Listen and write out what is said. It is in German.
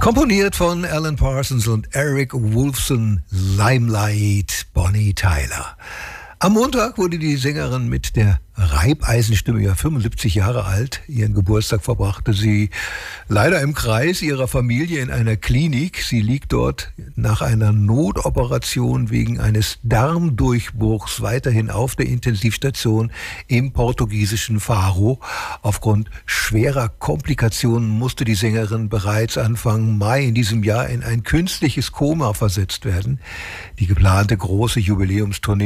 Komponiert von Alan Parsons und Eric Woolfson, Limelight, Bonnie Tyler. Am Montag wurde die Sängerin mit der Reibeisenstimme, ja 75 Jahre alt, ihren Geburtstag verbrachte sie leider im Kreis ihrer Familie in einer Klinik. Sie liegt dort nach einer Notoperation wegen eines Darmdurchbruchs weiterhin auf der Intensivstation im portugiesischen Faro. Aufgrund schwerer Komplikationen musste die Sängerin bereits Anfang Mai in diesem Jahr in ein künstliches Koma versetzt werden. Die geplante große Jubiläumstournee